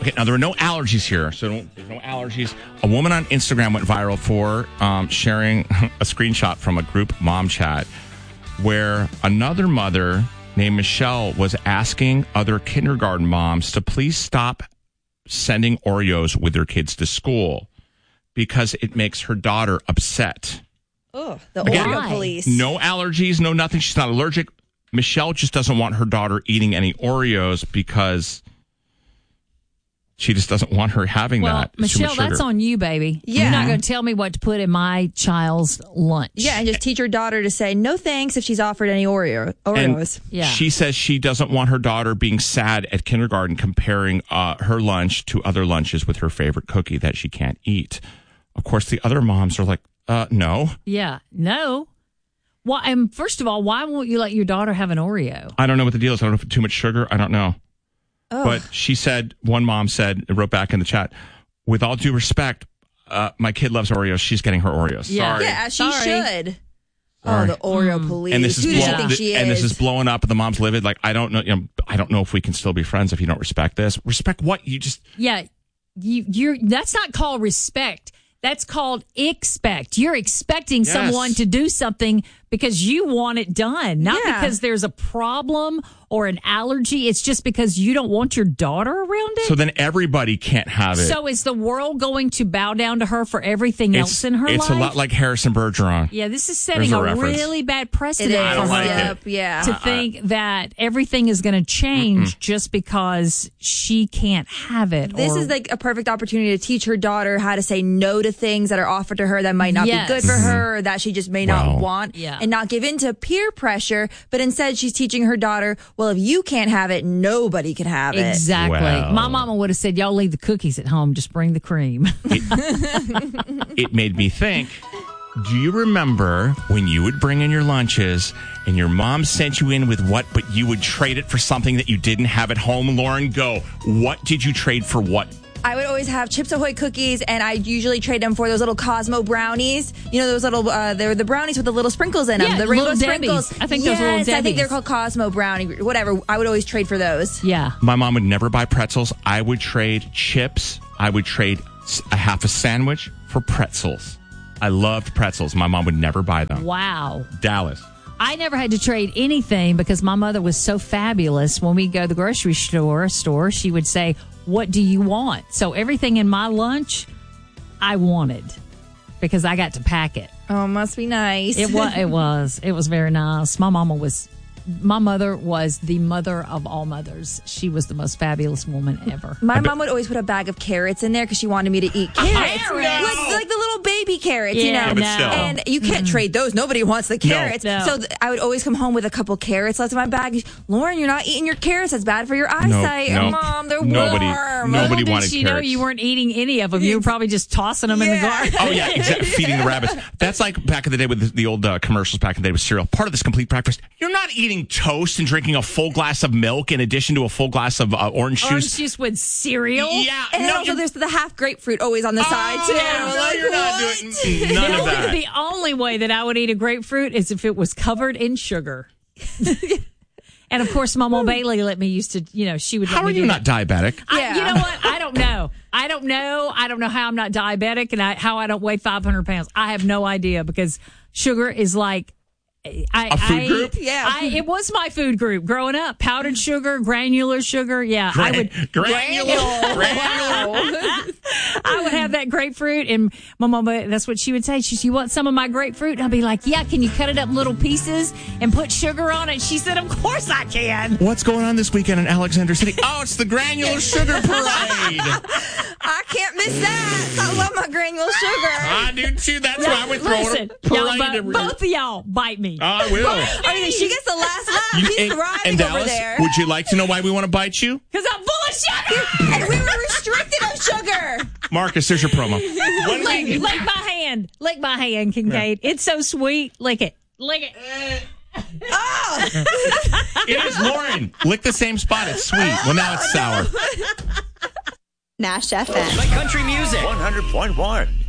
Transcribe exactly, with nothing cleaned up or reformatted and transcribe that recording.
Okay, now there are no allergies here, so don't, there's no allergies. A woman on Instagram went viral for um, sharing a screenshot from a group mom chat where another mother named Michelle was asking other kindergarten moms to please stop sending Oreos with their kids to school because it makes her daughter upset. Oh, the Again, Oreo police. No allergies, no nothing. She's not allergic. Michelle just doesn't want her daughter eating any Oreos because she just doesn't want her having well, that. Michelle, that's on you, baby. Yeah. You're not going to tell me what to put in my child's lunch. Yeah, and just teach your daughter to say no thanks if she's offered any Oreo Oreos. And yeah. She says she doesn't want her daughter being sad at kindergarten comparing uh, her lunch to other lunches with her favorite cookie that she can't eat. Of course, the other moms are like, uh, no. Yeah, no. Well, and first of all, why won't you let your daughter have an Oreo? I don't know what the deal is. I don't know if it's too much sugar. I don't know. Oh. But she said, one mom said, wrote back in the chat, with all due respect, uh, my kid loves Oreos. She's getting her Oreos. Yeah. Sorry. Yeah, as she Sorry. should. Sorry. Oh, the Oreo police. And this is Who does blow- she think she is? and this is blowing up, and the mom's livid. Like, I don't know. You know, I don't know if we can still be friends if you don't respect this. Respect what? You just Yeah, you, you're. That's not called respect. That's called expect. You're expecting Yes. someone to do something because you want it done, not Yeah. because there's a problem or an allergy. It's just because you don't want your daughter around it. so then everybody can't have it. So is the world going to bow down to her for everything it's, else in her it's life? a lot like Harrison Bergeron. Yeah, this is setting There's a, a reference. really bad It precedent is. I don't for like her Yep, yeah. to think that everything is going to change Mm-mm. just because she can't have it. This or, is like a perfect opportunity to teach her daughter how to say no to things that are offered to her that might not Yes. be good for her or that she just may Wow. not want, Yeah. and not give in to peer pressure, but instead she's teaching her daughter, well, if you can't have it, nobody can have it. Exactly. Wow. My mama would have said, y'all leave the cookies at home. Just bring the cream. It made me think, do you remember when you would bring in your lunches and your mom sent you in with what, but you would trade it for something that you didn't have at home? Lauren, go. What did you trade for what? I would always have Chips Ahoy cookies, and I usually trade them for those little Cosmo brownies. You know, those little, uh, they're the brownies with the little sprinkles in them. Yeah, the rainbow Little Debbie's. sprinkles. I think yes, those are Little I think Debbie's. they're called Cosmo brownie, whatever. I would always trade for those. Yeah. My mom would never buy pretzels. I would trade chips. I would trade s- a half a sandwich for pretzels. I loved pretzels. My mom would never buy them. Wow. Dallas. I never had to trade anything because my mother was so fabulous. When we go to the grocery store, store, she would say, what do you want? So everything in my lunch, I wanted because I got to pack it. Oh, must be nice. It was. It was. It was very nice. My mama was. My mother was the mother of all mothers. She was the most fabulous woman ever. My mom would always put a bag of carrots in there because she wanted me to eat carrots. Carrots? Like, like the little baby carrots, you Yeah, know. but still. And you can't trade those. Nobody wants the carrots. No. So th- I would always come home with a couple carrots left in my bag. Lauren, you're not eating your carrots. That's bad for your eyesight. no. Mom, they're Nobody- warm. nobody Little did wanted she know carrots. you weren't eating any of them. You were probably just tossing them in the Yeah. garden. Oh, yeah, exactly. Feeding the rabbits. That's like back in the day with the, the old uh, commercials back in the day with cereal. Part of this complete breakfast. You're not eating toast and drinking a full glass of milk in addition to a full glass of uh, orange juice. Orange juice with cereal. Yeah. And then no, also you're- there's the half grapefruit always on the side, too. Oh, no, Like, you're not what? doing none The of only, that. the only way that I would eat a grapefruit is if it was covered in sugar. And of course, Mama Bailey let me used to, you know, she would let How me are do you that. not diabetic? I, Yeah. you know what? I don't know. I don't know. I don't know how I'm not diabetic and I, how I don't weigh five hundred pounds. I have no idea because sugar is like. I, A food I, group? Yeah. I, it was my food group growing up. Powdered sugar, granular sugar. Yeah, I would. Granular. Granular. I would have that grapefruit, and my mama, that's what she would say. She said, you want some of my grapefruit? And I'd be like, yeah, can you cut it up in little pieces and put sugar on it? She said, of course I can. What's going on this weekend in Alexander City? Oh, it's the Granular Sugar Parade. I can't miss that. I love my granule sugar. I do too. That's why I would throw Listen, a y'all, parade bo- every both of y'all bite me. I will. I mean, she gets the last laugh. You- She's and, thriving and over Dallas, there. would you like to know why we want to bite you? Because I'm full of sugar. And we were restricted of sugar. Marcus, there's your promo. When lick, we, lick my hand. Lick my hand, Kincaid. It's so sweet. Lick it. Lick it. Oh, it is Lauren. Lick the same spot. It's sweet. Well, now it's sour. Nash F M. Like country music. one hundred point one.